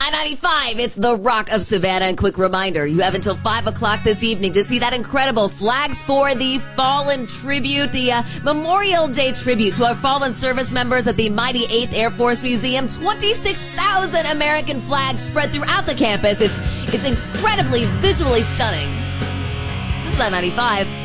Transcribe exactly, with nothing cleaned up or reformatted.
I ninety-five, it's the Rock of Savannah. And quick reminder, you have until five o'clock this evening to see that incredible Flags for the Fallen tribute, the uh, Memorial Day tribute to our fallen service members at the mighty eighth Air Force Museum. twenty-six thousand American flags spread throughout the campus. It's, it's incredibly visually stunning. This is I ninety-five.